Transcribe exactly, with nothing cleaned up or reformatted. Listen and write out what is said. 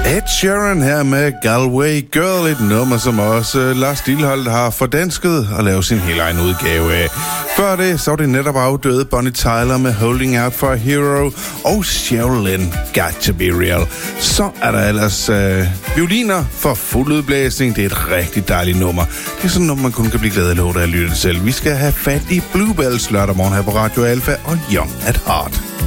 Ed Sheeran her med Galway Girl, et nummer, som også Lars Lilholt har fordansket og lavet sin helt egen udgave af. Før det, så var det netop afdøde Bonnie Tyler med Holding Out for a Hero og Sherilyn Got to Be Real. Så er der ellers øh, violiner for fuld udblæsning. Det er et rigtig dejligt nummer. Det er sådan noget, man kun kan blive glad af at lytte selv. Vi skal have fat i Bluebells lørdag morgen her på Radio Alfa og Young at Heart.